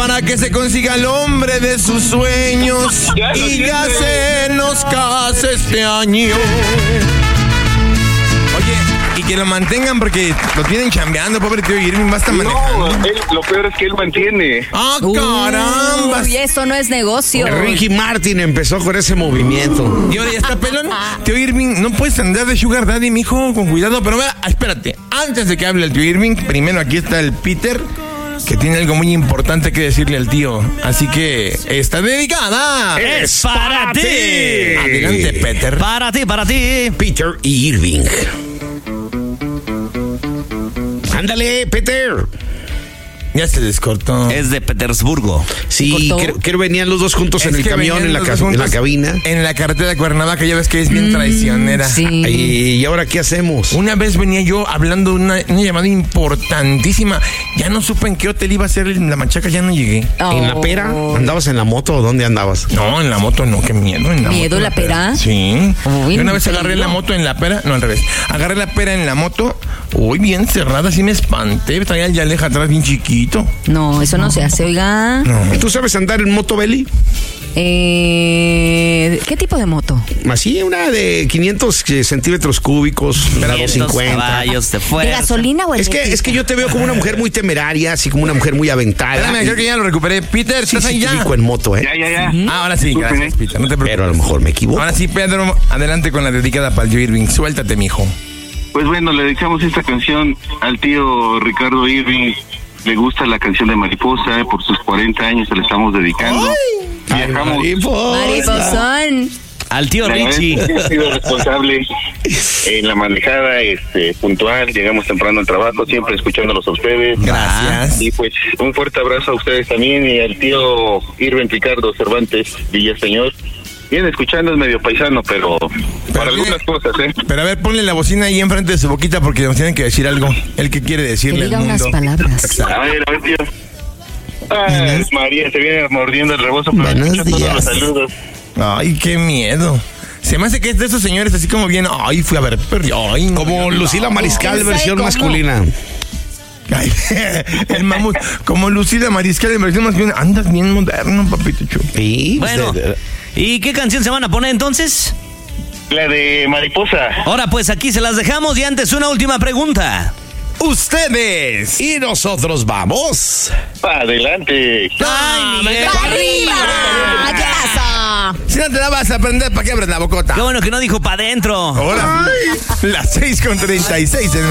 para que se consiga el hombre de sus sueños y ya se nos casa este año. Oye, y que lo mantengan porque lo tienen chambeando, pobre tío Irving, basta manejando. No, lo peor es que él mantiene. ¡Ah, caramba! Y esto no es negocio. Ricky Martin empezó con ese movimiento. Y ahora ya está pelón. Tío Irving, no puedes andar de sugar daddy, mijo, con cuidado. Pero vea, espérate, antes de que hable el tío Irving, primero aquí está el Peter, que tiene algo muy importante que decirle al tío. Así que está dedicada. ¡Es para ti! Adelante, Peter. Para ti. Peter Irving. Ándale, Peter. Ya se descortó. Es de Petersburgo. Sí, creo que venían los dos juntos en el camión, en la cabina. En la carretera de Cuernavaca, ya ves que es bien traicionera. Sí. ¿Y ahora qué hacemos? Una vez venía yo hablando de una llamada importantísima. Ya no supe en qué hotel iba a ser la machaca, ya no llegué. ¿En la pera? ¿Andabas en la moto o dónde andabas? No, en la moto no, qué miedo. ¿Miedo la pera? Sí. Uy, Yo una vez peligro. agarré la moto en la pera, no al revés. Agarré la pera en la moto, uy, bien cerrada, así me espanté. Traía el Yaleja atrás bien chiquito. No, eso no se hace, oiga. No. ¿Tú sabes andar en moto, Beli? ¿Qué tipo de moto? Así, una de 500 centímetros cúbicos, grado 500 50. caballos de ¿De fuerza. gasolina o Es que yo te veo como una mujer muy temeraria, así como una mujer muy aventada. Espérame, creo que ya lo recuperé. Peter, Sí, ¿estás ahí sí, ya? te ubico en moto, ¿eh? Ya. Ah, ahora sí, gracias, Peter. No te preocupes. Pero a lo mejor me equivoco. Ahora sí, Pedro, adelante con la dedicada para el tío Irving. Suéltate, mijo. Pues bueno, le dedicamos esta canción al tío Ricardo Irving. Le gusta la canción de Mariposa, por sus 40 años se la estamos dedicando. Viajamos. Mariposón. Al tío La verdad es Richie. que he sido responsable en la manejada, puntual, llegamos temprano al trabajo, siempre escuchándolos a ustedes. Gracias. Y pues un fuerte abrazo a ustedes también y al tío Irving Ricardo Cervantes Villaseñor. Bien, escuchando es medio paisano, pero para algunas cosas, ¿eh? Pero a ver, ponle la bocina ahí enfrente de su boquita porque nos tienen que decir algo. Él que quiere Que decirle al diga unas mundo. palabras. A ver, tío. Ay, María, se viene mordiendo el rebozo, pero Buenos escucho todos días. los saludos. Ay, qué miedo. Se me hace que es de esos señores así como bien. Ay, fui a ver, pero. Ay, no, Como Lucila Mariscal, ¿Quién sabe versión cómo? masculina. Ay, el mamut. Como Lucila Mariscal en versión masculina. Andas bien moderno, papito chulo. Sí, Bueno, ¿y qué canción se van a poner entonces? La de Mariposa. Ahora pues aquí se las dejamos y antes una última pregunta. Ustedes. y nosotros vamos. Adelante. ¡Ay, Miguel! ¡Arriba! ¿Qué pasa? Si no te la vas a aprender, ¿para qué abres la bocota? Qué bueno que no dijo pa' dentro. Ahora, las 6:36 en